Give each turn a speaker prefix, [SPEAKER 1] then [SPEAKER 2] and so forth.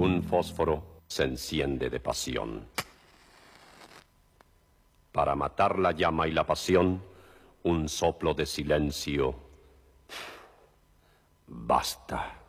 [SPEAKER 1] Un fósforo se enciende de pasión. Para matar la llama y la pasión, un soplo de silencio. Basta.